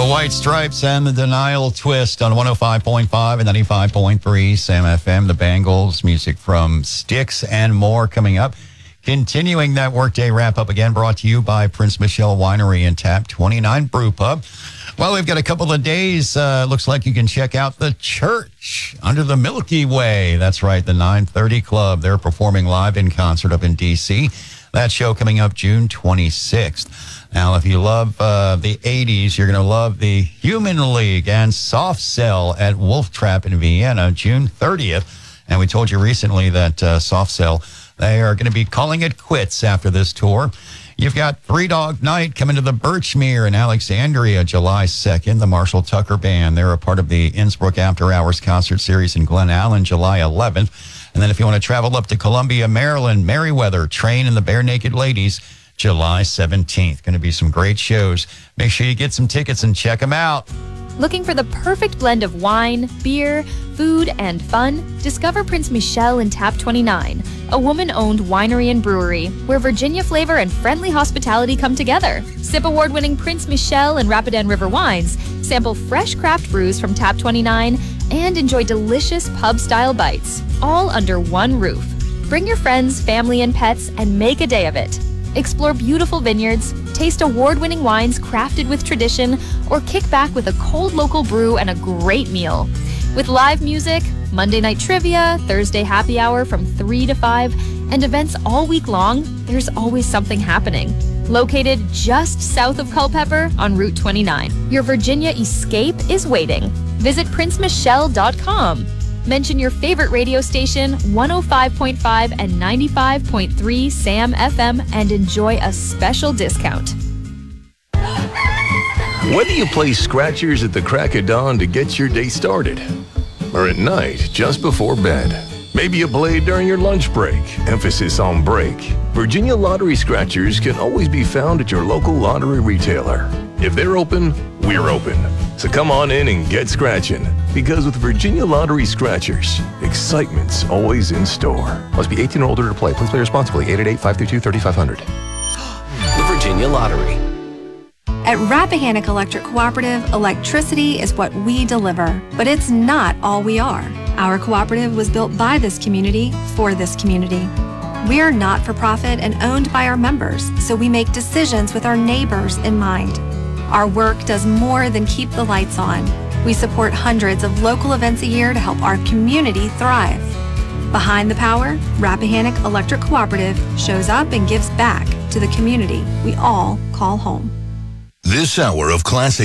White Stripes and the Denial Twist on 105.5 and 95.3 Sam FM. The Bangles, music from Styx, and more coming up. Continuing that workday wrap-up again, brought to you by Prince Michelle Winery and Tap 29 Brew Pub. Well, we've got a couple of days. Looks like you can check out the Church under the Milky Way. That's right, the 930 Club. They're performing live in concert up in D.C. That show coming up June 26th. Now, if you love the 80s, you're going to love the Human League and Soft Cell at Wolf Trap in Vienna, June 30th. And we told you recently that Soft Cell, they are going to be calling it quits after this tour. You've got Three Dog Night coming to the Birchmere in Alexandria, July 2nd. The Marshall Tucker Band, they're a part of the Innsbruck After Hours concert series in Glen Allen, July 11th. And then if you want to travel up to Columbia, Maryland, Merriweather, Train and the Bare Naked Ladies, July 17th. Going to be some great shows. Make sure you get some tickets and check them out. Looking for the perfect blend of wine, beer, food, and fun? Discover Prince Michelle and Tap 29, a woman-owned winery and brewery where Virginia flavor and friendly hospitality come together. Sip award-winning Prince Michelle and Rapidan River wines, sample fresh craft brews from Tap 29, and enjoy delicious pub-style bites, all under one roof. Bring your friends, family, and pets and make a day of it. Explore beautiful vineyards, taste award-winning wines crafted with tradition, or kick back with a cold local brew and a great meal. With live music, Monday night trivia, Thursday happy hour from 3 to 5, and events all week long, there's always something happening. Located just south of Culpeper on Route 29, your Virginia escape is waiting. Visit princemichelle.com. Mention your favorite radio station, 105.5 and 95.3 Sam FM, and enjoy a special discount. Whether you play scratchers at the crack of dawn to get your day started, or at night just before bed, maybe you play during your lunch break, emphasis on break, Virginia Lottery Scratchers can always be found at your local lottery retailer. If they're open, we're open. So come on in and get scratching. Because with Virginia Lottery Scratchers, excitement's always in store. Must be 18 or older to play. Please play responsibly. 888-532-3500. The Virginia Lottery. At Rappahannock Electric Cooperative, electricity is what we deliver, but it's not all we are. Our cooperative was built by this community for this community. We're not-for-profit and owned by our members, so we make decisions with our neighbors in mind. Our work does more than keep the lights on. We support hundreds of local events a year to help our community thrive. Behind the power, Rappahannock Electric Cooperative shows up and gives back to the community we all call home. This hour of Classic